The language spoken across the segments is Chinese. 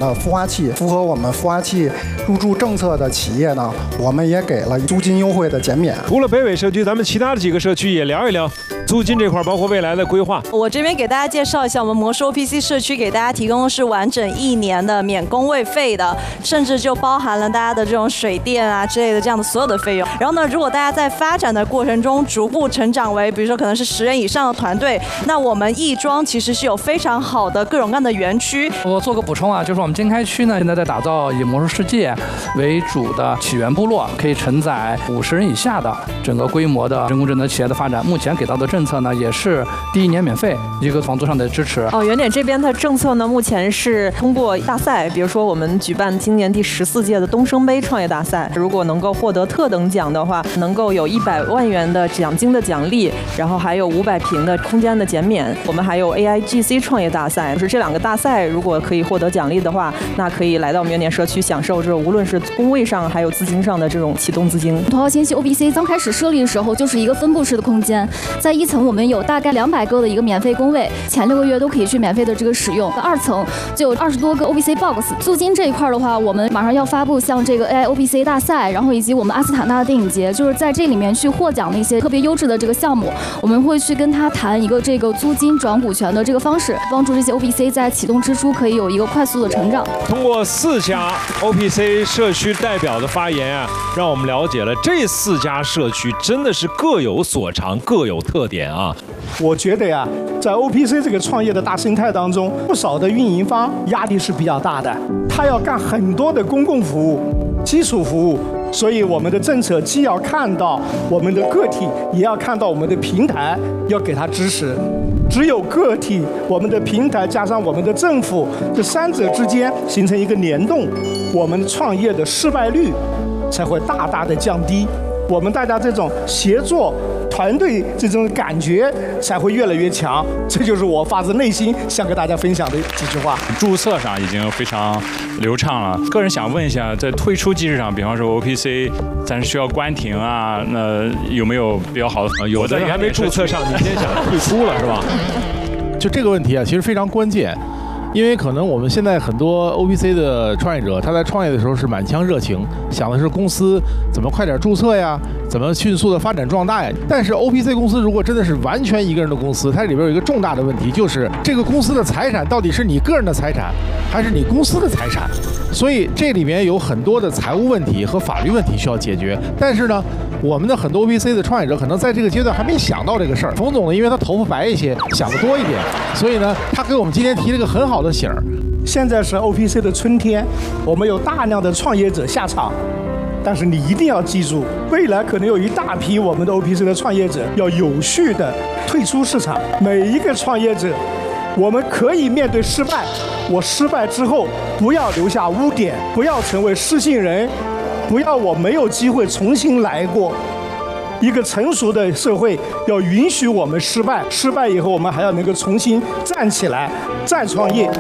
的孵化器，符合我们孵化器入驻政策的企业呢，我们也给了租金优惠的减免。 除了北纬社区，咱们其他的几个社区也聊一聊租金这块，包括未来的规划。 我这边给大家介绍一下，我们魔术 OPC 社区给大家提供的是完整1年的免工位费的，甚至就包含了大家的这种水电啊之类的这样的所有的费用。然后呢，如果大家在发展的过程中逐步成长为，比如说可能是10人以上的团队，那我们亦庄其实是有非常好的各种各样的园区。 我做个补充啊，就是我们经开区呢，现在在打造以魔术世界为主的起源部落，可以承载50人以下的整个规模的人工智能企业的发展。目前给到的政策呢，也是第1年免费，一个房租上的支持。 原点这边的政策呢，目前是通过大赛，比如说我们举办今年第14届的东升杯创业大赛，如果能够获得特等奖的话，能够有100万元的奖金的奖励，然后还有500平的空间的减免。我们还有 AIGC 创业大赛，就是这2个大赛如果可以获得奖励的话，那可以来到原点社区享受这无论是工位上还有资金上的这种启动资金。 同号信息 OPC 刚开始设立的时候就是一个分布式的空间，在1层我们有大概200个的一个免费工位，前6个月都可以去免费的这个使用。2层就有20多个 OPC Box。租金这一块的话，我们马上要发布像这个 AI OPC 大赛，然后以及我们阿斯塔纳的电影节，就是在这里面去获奖的一些特别优质的这个项目，我们会去跟他谈一个这个租金转股权的这个方式，帮助这些 OPC 在启动之初可以有一个快速的成长。 通过4家 OPC 社区代表的发言啊，让我们了解了这4家社区真的是各有所长、各有特点啊。 我觉得呀，在 OPC 这个创业的大生态当中，不少的运营方压力是比较大的，他要干很多的公共服务、基础服务，所以我们的政策既要看到我们的个体，也要看到我们的平台，要给他支持。只有个体、我们的平台加上我们的政府这3者之间形成一个联动，我们创业的失败率才会大大的降低。我们大家这种协作团队这种感觉才会越来越强，这就是我发自内心想跟大家分享的几句话。 注册上已经非常流畅了，个人想问一下，在退出机制上，比方说 OPC， 咱是需要关停啊，那有没有比较好的？ 有的你还没注册上，你先想退出了是吧？ 就这个问题啊，其实非常关键。因为可能我们现在很多 OPC 的创业者，他在创业的时候是满腔热情，想的是公司怎么快点注册呀，怎么迅速的发展壮大呀。但是 OPC 公司如果真的是完全一个人的公司，它里边有一个重大的问题，就是这个公司的财产到底是你个人的财产，还是你公司的财产？所以这里面有很多的财务问题和法律问题需要解决。但是呢，我们的很多 OPC 的创业者可能在这个阶段还没想到这个事儿。冯总呢，因为他头发白一些，想得多一点，所以呢，他给我们今天提了一个很好的醒儿。 现在是 OPC 的春天，我们有大量的创业者下场，但是你一定要记住，未来可能有一大批我们的 OPC 的创业者要有序的退出市场。每一个创业者，我们可以面对失败，我失败之后不要留下污点，不要成为失信人，不要我没有机会重新来过。一个成熟的社会要允许我们失败，失败以后我们还要能够重新站起来，再创业。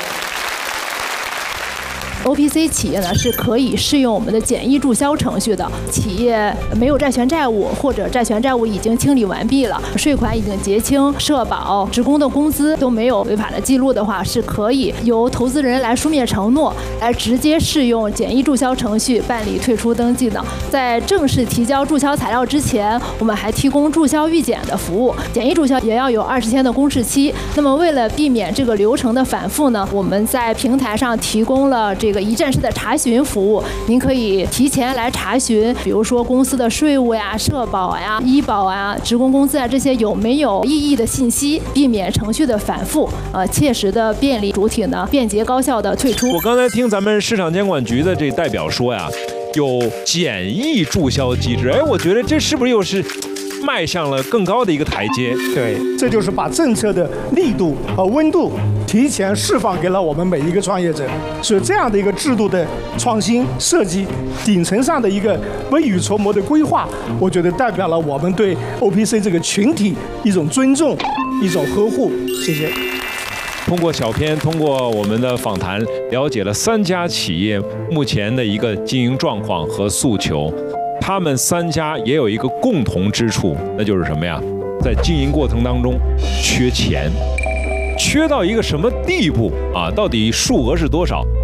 OPC 企业呢是可以适用我们的简易注销程序的，企业没有债权债务或者债权债务已经清理完毕了，税款已经结清，社保、职工的工资都没有违法的记录的话，是可以由投资人来书面承诺，来直接适用简易注销程序办理退出登记的。在正式提交注销材料之前，我们还提供注销预检的服务，简易注销也要有20天的公示期。那么为了避免这个流程的反复呢，我们在平台上提供了这个一站式的查询服务，您可以提前来查询，比如说公司的税务呀、社保呀、医保呀、职工工资啊这些有没有异议的信息，避免程序的反复，切实的便利主体呢便捷高效的退出。 我刚才听咱们市场监管局的这代表说呀，有简易注销机制，哎，我觉得这是不是又是迈向了更高的一个台阶？ 对，这就是把政策的力度和温度提前释放给了我们每一个创业者。所以这样的一个制度的创新设计，顶层上的一个未雨绸缪的规划，我觉得代表了我们对 OPC 这个群体一种尊重，一种呵护。谢谢。 通过小片，通过我们的访谈，了解了3家企业目前的一个经营状况和诉求。他们3家也有一个共同之处，那就是什么呀？在经营过程当中缺钱，缺到一个什么地步啊？到底数额是多少？